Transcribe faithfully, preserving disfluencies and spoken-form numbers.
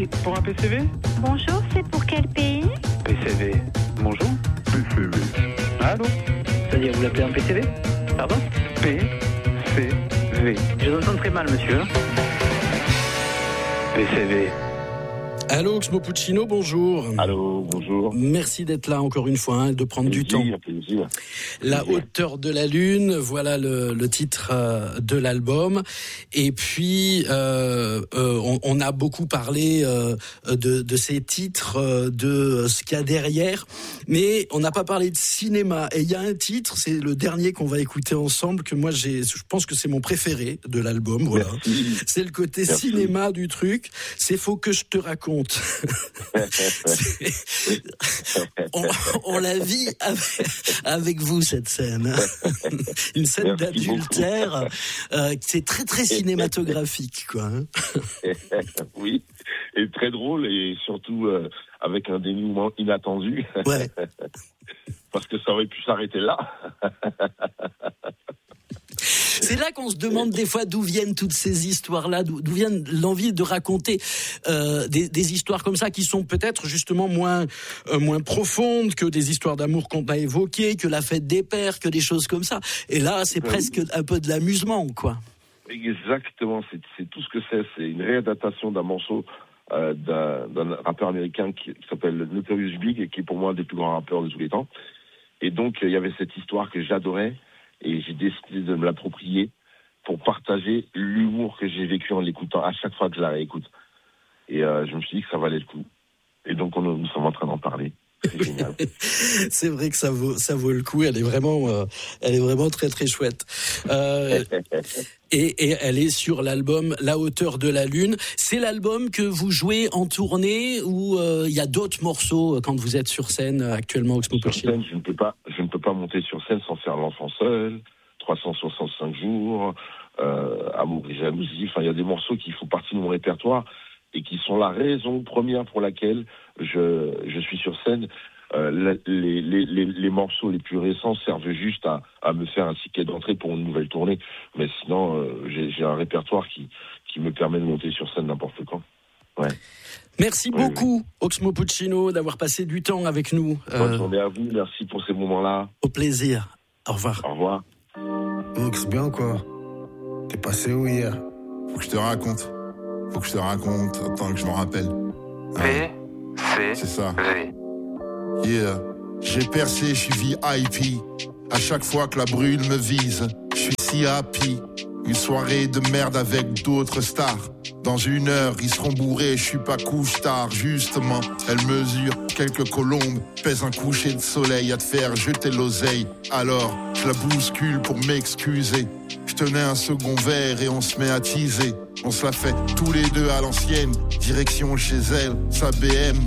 Oui, pour un P C V ? Bonjour, c'est pour quel pays ? P C V. Bonjour. P C V. Allô ? C'est-à-dire, vous l'appelez un P C V ? Pardon ? P C V. Je vous entends très mal, monsieur. P C V. Allô, Oxmo Puccino, bonjour. Allô, bonjour. Merci d'être là encore une fois, hein, de prendre plaisir, du temps. Plaisir. La hauteur de la lune, voilà le, le titre euh, de l'album. Et puis, euh, euh, on, on a beaucoup parlé euh, de, de ces titres, euh, de ce qu'il y a derrière, mais on n'a pas parlé de cinéma. Et il y a un titre, c'est le dernier qu'on va écouter ensemble, que moi, j'ai, je pense que c'est mon préféré de l'album. Voilà. Merci. C'est le côté Merci. cinéma du truc. C'est Faut que je te raconte. on, on la vit avec, avec vous, cette scène. Une scène Merci d'adultère. Euh, c'est très très cinématographique, quoi. Hein. Oui, et très drôle, et surtout euh, avec un dénouement inattendu. Ouais. Parce que ça aurait pu s'arrêter là. C'est là qu'on se demande des fois d'où viennent toutes ces histoires-là, d'où, d'où vient l'envie de raconter euh, des, des histoires comme ça qui sont peut-être justement moins euh, moins profondes que des histoires d'amour qu'on a évoquées, que la fête des pères, que des choses comme ça. Et là, c'est Oui. presque un peu de l'amusement, quoi. Exactement, c'est, c'est tout ce que c'est. C'est une réadaptation d'un morceau euh, d'un, d'un rappeur américain qui, qui s'appelle Notorious Big, et qui est pour moi un des plus grands rappeurs de tous les temps. Et donc, il y avait cette histoire que j'adorais, et j'ai décidé de me l'approprier pour partager l'humour que j'ai vécu en l'écoutant à chaque fois que je la réécoute. Et euh, je me suis dit que ça valait le coup. Et donc, on, nous sommes en train d'en parler. C'est génial. C'est vrai que ça vaut, ça vaut le coup. Elle est vraiment, euh, elle est vraiment très très chouette. Euh, et, et elle est sur l'album La hauteur de la lune. C'est l'album que vous jouez en tournée, ou il euh, y a d'autres morceaux quand vous êtes sur scène actuellement, Oxmo Sur Puccino ? scène, je ne peux pas, je ne peux pas monter sur scène sans faire L'enfant seul, trois cent soixante-cinq jours, euh, Amour et jalousie. Enfin, il y a des morceaux qui font partie de mon répertoire et qui sont la raison première pour laquelle je, je suis sur scène. Euh, les, les, les, les morceaux les plus récents servent juste à, à me faire un ticket d'entrée pour une nouvelle tournée. Mais sinon, euh, j'ai, j'ai un répertoire qui, qui me permet de monter sur scène n'importe quand. Ouais. Merci oui, beaucoup, oui. Oxmo Puccino, d'avoir passé du temps avec nous. Bonne euh, journée à vous. Merci pour ces moments-là. Au plaisir. Au revoir. Au revoir. Ox, bien quoi? T'es passé où hier? Faut que je te raconte. Faut que je te raconte. Attends que je m'en rappelle. P C V. C'est ça. Yeah. J'ai percé, je suis V I P. À chaque fois que la brûle me vise, je suis si happy. Une soirée de merde avec d'autres stars. Dans une heure, ils seront bourrés, je suis pas couche-tard. Justement, elle mesure quelques colombes, pèse un coucher de soleil à te faire jeter l'oseille. Alors, je la bouscule pour m'excuser. Je tenais un second verre et on se met à teaser. On se la fait tous les deux à l'ancienne, direction chez elle, sa B M.